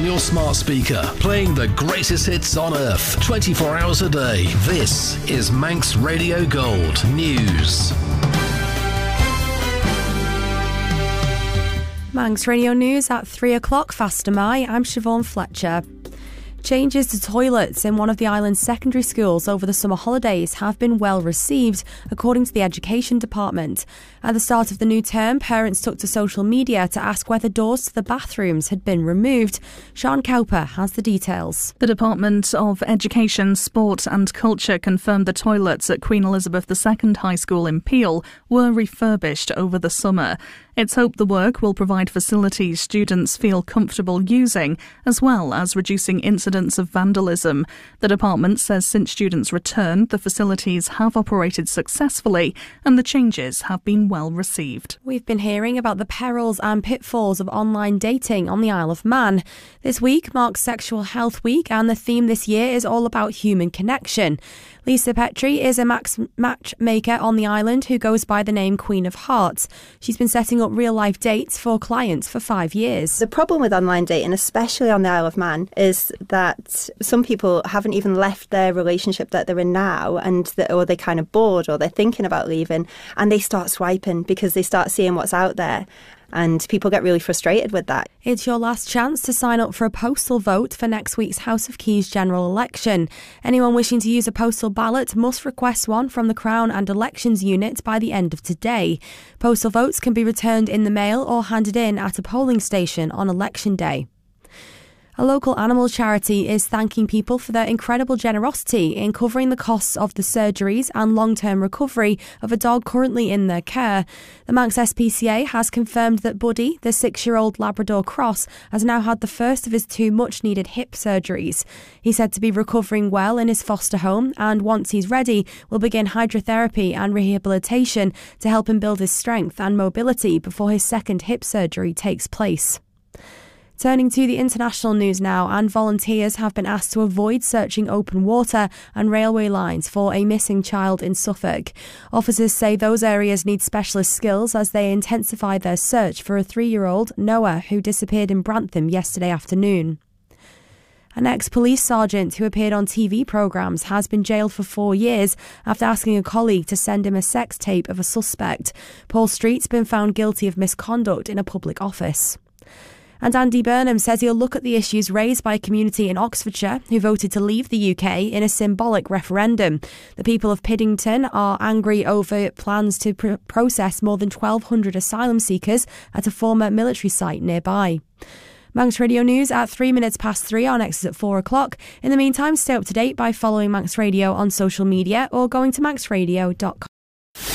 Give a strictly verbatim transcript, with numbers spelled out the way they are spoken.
on your smart speaker, playing the greatest hits on earth, twenty-four hours a day. This is Manx Radio Gold News. Manx Radio News at three o'clock. Faster my, I'm Siobhan Fletcher. Changes to toilets in one of the island's secondary schools over the summer holidays have been well received, according to the Education Department. At the start of the new term, parents took to social media to ask whether doors to the bathrooms had been removed. Sean Cowper has the details. The Department of Education, Sport and Culture confirmed the toilets at Queen Elizabeth the Second High School in Peel were refurbished over the summer. It's hoped the work will provide facilities students feel comfortable using, as well as reducing incidents of vandalism. The department says since students returned, the facilities have operated successfully and the changes have been well received. We've been hearing about the perils and pitfalls of online dating on the Isle of Man. This week marks Sexual Health Week and the theme this year is all about human connection. Lisa Petrie is a max matchmaker on the island who goes by the name Queen of Hearts. She's been setting up real-life dates for clients for five years. The problem with online dating, especially on the Isle of Man, is that some people haven't even left their relationship that they're in now, and the, or they're kind of bored or they're thinking about leaving, and they start swiping because they start seeing what's out there. And people get really frustrated with that. It's your last chance to sign up for a postal vote for next week's House of Keys general election. Anyone wishing to use a postal ballot must request one from the Crown and Elections Unit by the end of today. Postal votes can be returned in the mail or handed in at a polling station on election day. A local animal charity is thanking people for their incredible generosity in covering the costs of the surgeries and long-term recovery of a dog currently in their care. The Manx S P C A has confirmed that Buddy, the six-year-old Labrador cross, has now had the first of his two much-needed hip surgeries. He's said to be recovering well in his foster home and once he's ready, will begin hydrotherapy and rehabilitation to help him build his strength and mobility before his second hip surgery takes place. Turning to the international news now, and volunteers have been asked to avoid searching open water and railway lines for a missing child in Suffolk. Officers say those areas need specialist skills as they intensify their search for a three-year-old, Noah, who disappeared in Brantham yesterday afternoon. An ex-police sergeant who appeared on T V programmes has been jailed for four years after asking a colleague to send him a sex tape of a suspect. Paul Street's been found guilty of misconduct in a public office. And Andy Burnham says he'll look at the issues raised by a community in Oxfordshire who voted to leave the U K in a symbolic referendum. The people of Piddington are angry over plans to pr- process more than twelve hundred asylum seekers at a former military site nearby. Manx Radio News at three minutes past three. Our next is at four o'clock. In the meantime, stay up to date by following Manx Radio on social media or going to manx radio dot com.